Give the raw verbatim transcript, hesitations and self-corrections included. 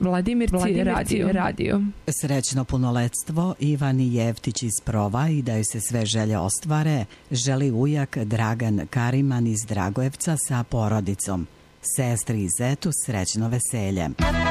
Vladimirci, Vladimirci radio. radio. Srećno punoletstvo Ivani Jevtić iz Prova i da joj se sve želje ostvare, želi ujak Dragan Kariman iz Dragojevca sa porodicom. Sestri i zetu srećno veselje.